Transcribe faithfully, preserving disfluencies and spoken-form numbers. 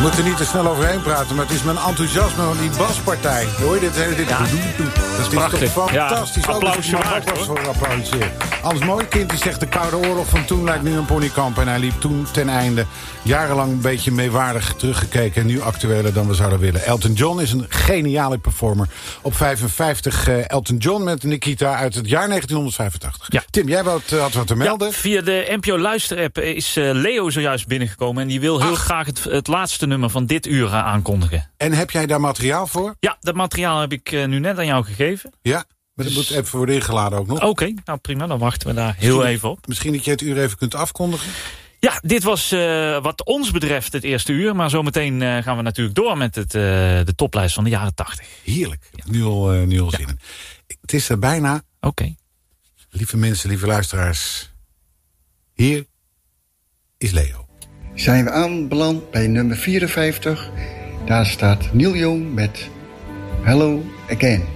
moet er niet te snel overheen praten, maar het is mijn enthousiasme van die baspartij. Hoor je dit hele dit? Ja, dat is prachtig. toch fantastisch. Ja, applausje waard, hoor. Voor applaudisseren. Anders mooi kind die zegt de Koude Oorlog van toen lijkt nu een ponykamp. En hij liep toen ten einde jarenlang een beetje meewaardig teruggekeken. En nu actueler dan we zouden willen. Elton John is een geniale performer. Op vijfenvijftig uh, Elton John met Nikita uit het jaar negentienhonderdvijfentachtig. Ja. Tim, jij had, had wat te melden. Ja, via de N P O Luisterapp is uh, Leo zojuist binnengekomen. En die wil heel Ach. graag het, het laatste nummer van dit uur uh, aankondigen. En heb jij daar materiaal voor? Ja, dat materiaal heb ik uh, nu net aan jou gegeven. Ja, maar dat dus... moet even worden ingeladen ook nog. Oké, okay, nou prima, dan wachten we daar heel misschien, even op. Misschien dat je het uur even kunt afkondigen? Ja, dit was uh, wat ons betreft het eerste uur. Maar zometeen uh, gaan we natuurlijk door met het, uh, de toplijst van de jaren tachtig. Heerlijk, ja. nu al, uh, nu al ja. zin in. Het is er bijna. Oké. Okay. Lieve mensen, lieve luisteraars. Hier is Leo. Zijn we aanbeland bij nummer vierenvijftig. Daar staat Neil Young met Hello Again.